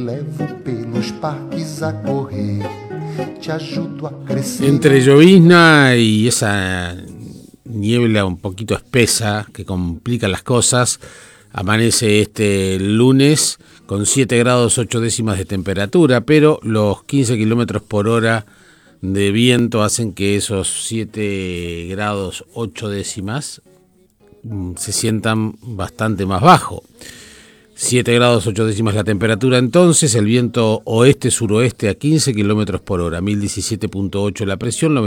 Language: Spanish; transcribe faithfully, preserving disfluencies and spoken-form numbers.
Entre llovizna y esa niebla un poquito espesa que complica las cosas, amanece este lunes con siete grados ocho décimas de temperatura, pero los quince kilómetros por hora de viento hacen que esos siete grados ocho décimas se sientan bastante más bajo. siete grados ocho décimas la temperatura entonces, el viento oeste-suroeste a quince kilómetros por hora, mil diecisiete punto ocho la presión,